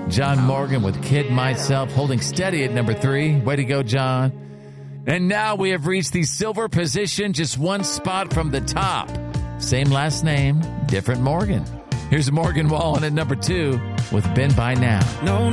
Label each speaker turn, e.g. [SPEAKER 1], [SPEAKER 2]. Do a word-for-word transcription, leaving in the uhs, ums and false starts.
[SPEAKER 1] John Morgan with Kid Myself holding steady at number three. Way to go, John. And now we have reached the silver position, just one spot from the top. Same last name, different Morgan. Here's Morgan Wallen at number two with Been By Now.
[SPEAKER 2] No,